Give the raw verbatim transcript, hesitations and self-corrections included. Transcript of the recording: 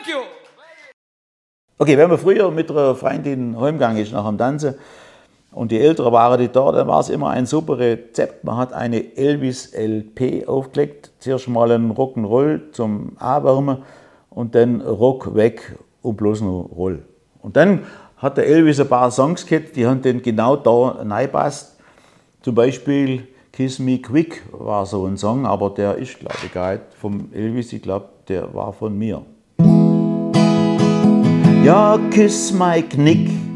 Thank you. Okay, wenn man früher mit einer Freundin heimgegangen ist nach dem Tanzen und die Ältere waren die da, dann war es immer ein super Rezept. Man hat eine Elvis-L P aufgelegt, zuerst mal einen Rock'n'Roll zum Anwärmen und dann Rock weg und bloß noch Roll. Und dann hat der Elvis ein paar Songs gehabt, die haben dann genau da reingepasst. Zum Beispiel Kiss Me Quick war so ein Song, aber der ist, glaube ich, gar nicht vom Elvis, ich glaube, der war von mir. Ja, kiss my Knick,